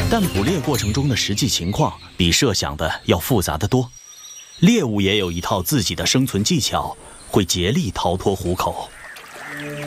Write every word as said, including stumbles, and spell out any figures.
但捕猎过程中的实际情况比设想的要复杂得多。猎物也有一套自己的生存技巧，会竭力逃脱虎口。